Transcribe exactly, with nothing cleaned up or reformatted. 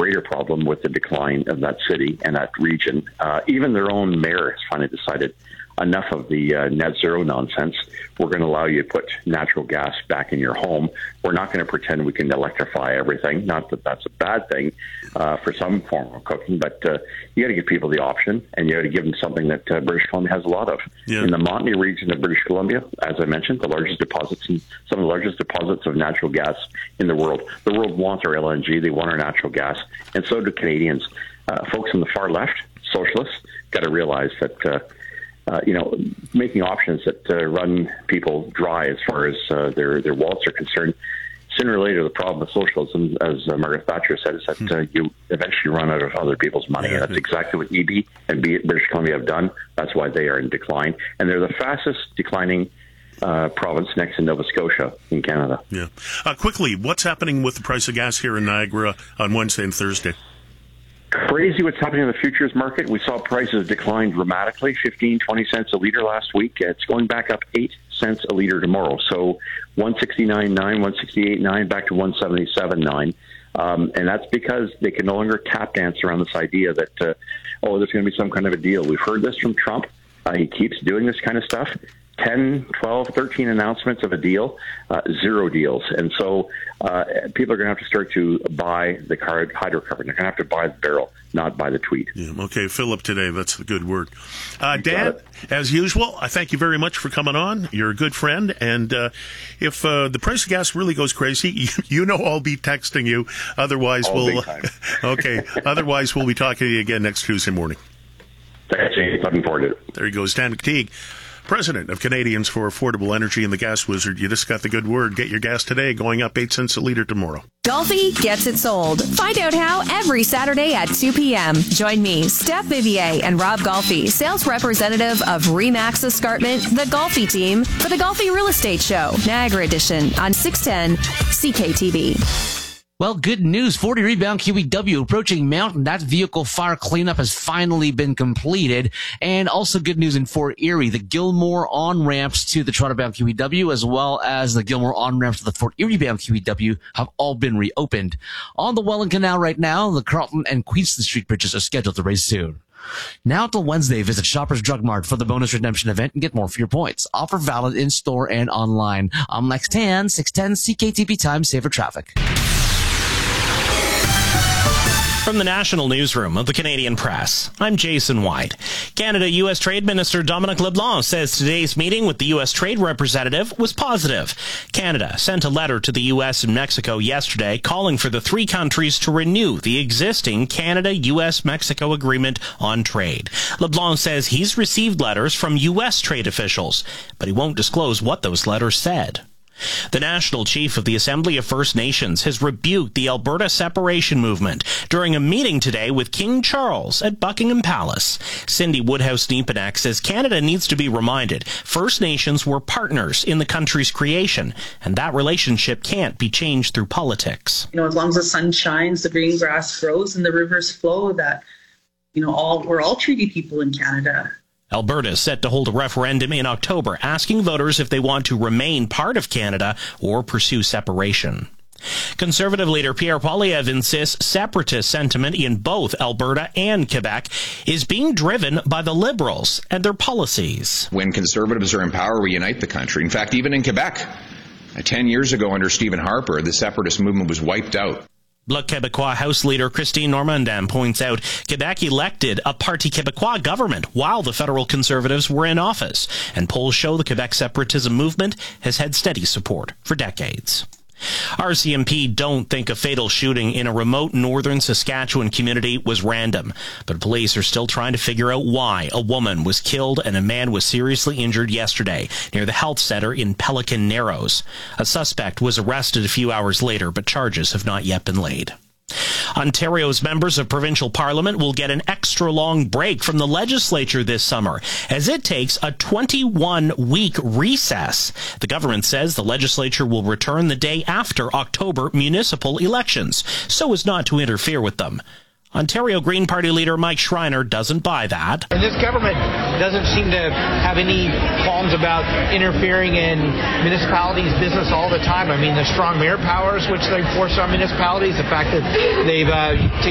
greater problem with the decline of that city and that region. Uh, even their own mayor has finally decided enough of the uh, net zero nonsense. We're going to allow you to put natural gas back in your home. We're not going to pretend we can electrify everything. Not that that's a bad thing uh, for some form of cooking, but uh, you got to give people the option, and you got to give them something that uh, British Columbia has a lot of. Yeah. In the Montney region of British Columbia, as I mentioned, the largest deposits, in, some of the largest deposits of natural gas in the world. The world wants our L N G. They want our natural gas, and so do Canadians. Uh, folks on the far left, socialists, got to realize that uh, Uh, you know, making options that uh, run people dry as far as uh, their their wallets are concerned. Sooner or later, the problem with socialism, as uh, Margaret Thatcher said, is that uh, you eventually run out of other people's money. Yeah, and that's exactly what E B and British Columbia have done. That's why they are in decline. And they're the fastest declining uh, province next to Nova Scotia in Canada. Yeah. Uh, quickly, what's happening with the price of gas here in Niagara on Wednesday and Thursday? Crazy what's happening in the futures market. We saw prices decline dramatically, fifteen, twenty cents a liter last week. It's going back up eight cents a liter tomorrow. So one sixty-nine point nine, one sixty-eight point nine, back to one seventy-seven point nine. Um, and that's because they can no longer tap dance around this idea that, uh, oh, there's going to be some kind of a deal. We've heard this from Trump. Uh, he keeps doing this kind of stuff. ten, twelve, thirteen announcements of a deal, uh, zero deals. And so uh, people are going to have to start to buy the hydrocarbon. They're going to have to buy the barrel, not buy the tweet. Yeah, okay, Philip today, that's a good word. Uh, Dan, as usual, I thank you very much for coming on. You're a good friend. And uh, if uh, the price of gas really goes crazy, you, you know I'll be texting you. Otherwise, All we'll okay. Otherwise, we'll be talking to you again next Tuesday morning. Thanks, James. Looking forward to it. There he goes, Dan McTeague, President of Canadians for Affordable Energy and the Gas Wizard. You just got the good word. Get your gas today, going up eight cents a liter tomorrow. Golfi gets it sold. Find out how every Saturday at two p.m. Join me, Steph Vivier, and Rob Golfi, sales representative of Remax Escarpment, the Golfi team, for the Golfi Real Estate Show, Niagara Edition, on six ten C K T V. Well, good news. forty rebound Q E W approaching Mountain. That vehicle fire cleanup has finally been completed. And also good news in Fort Erie. The Gilmore on-ramps to the Toronto-bound Q E W, as well as the Gilmore on-ramps to the Fort Erie-bound Q E W, have all been reopened. On the Welland Canal right now, the Carlton and Queenston Street bridges are scheduled to raise soon. Now till Wednesday, visit Shoppers Drug Mart for the bonus redemption event and get more for your points. Offer valid in-store and online. I'm Lex Tan, six ten C K T V Time, Saver Traffic. From the National Newsroom of the Canadian Press, I'm Jason White. Canada-U S Trade Minister Dominic LeBlanc says today's meeting with the U S Trade Representative was positive. Canada sent a letter to the U S and Mexico yesterday calling for the three countries to renew the existing Canada-U S Mexico agreement on trade. LeBlanc says he's received letters from U S trade officials, but he won't disclose what those letters said. The National Chief of the Assembly of First Nations has rebuked the Alberta separation movement during a meeting today with King Charles at Buckingham Palace. Cindy Woodhouse-Neepanek says Canada needs to be reminded First Nations were partners in the country's creation, and that relationship can't be changed through politics. You know, as long as the sun shines, the green grass grows, and the rivers flow, that, you know, all we're all treaty people in Canada. Alberta is set to hold a referendum in October, asking voters if they want to remain part of Canada or pursue separation. Conservative leader Pierre Poilievre insists separatist sentiment in both Alberta and Quebec is being driven by the Liberals and their policies. When Conservatives are in power, we unite the country. In fact, even in Quebec, ten years ago under Stephen Harper, the separatist movement was wiped out. Bloc Québécois House Leader Christine Normandin points out Quebec elected a Parti Québécois government while the federal Conservatives were in office, and polls show the Quebec separatism movement has had steady support for decades. R C M P don't think a fatal shooting in a remote northern Saskatchewan community was random, but police are still trying to figure out why a woman was killed and a man was seriously injured yesterday near the health center in Pelican Narrows. A suspect was arrested a few hours later, but charges have not yet been laid. Ontario's members of provincial parliament will get an extra long break from the legislature this summer as it takes a twenty-one week recess. The government says the legislature will return the day after October municipal elections so as not to interfere with them. Ontario Green Party leader Mike Schreiner doesn't buy that. And this government doesn't seem to have any qualms about interfering in municipalities' business all the time. I mean, the strong mayor powers which they force on municipalities, the fact that they've uh,